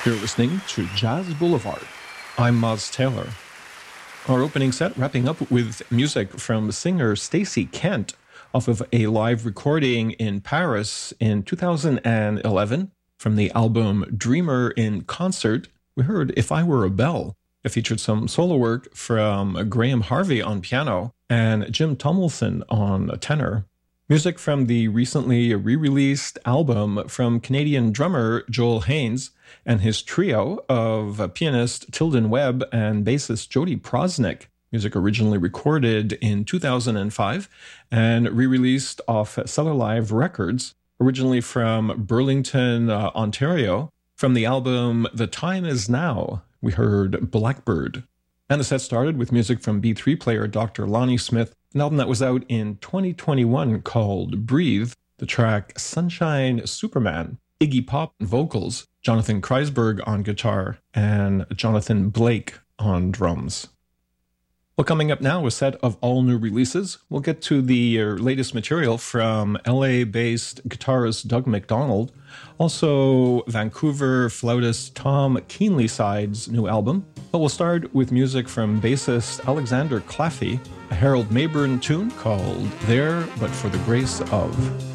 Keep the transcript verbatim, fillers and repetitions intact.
You're listening to Jazz Boulevard. I'm Moz Taylor. Our opening set wrapping up with music from singer Stacey Kent off of a live recording in Paris in two thousand eleven from the album Dreamer in Concert. We heard If I Were a Bell. It featured some solo work from Graham Harvey on piano and Jim Tomlinson on tenor. Music from the recently re-released album from Canadian drummer Joel Haynes and his trio of pianist Tilden Webb and bassist Jody Prosnick. Music originally recorded in two thousand five and re-released off Cellar Live Records, originally from Burlington, uh, Ontario. From the album The Time Is Now, we heard Blackbird. And the set started with music from B three player Doctor Lonnie Smith, an album that was out in twenty twenty-one called Breathe, the track Sunshine Superman, Iggy Pop vocals, Jonathan Kreisberg on guitar, and Jonathan Blake on drums. Well, coming up now, a set of all new releases. We'll get to the uh, latest material from L A-based guitarist Doug McDonald, also Vancouver flautist Tom Keenlyside's new album. But we'll start with music from bassist Alexander Claffey, a Harold Mayburn tune called There But For the Grace Of.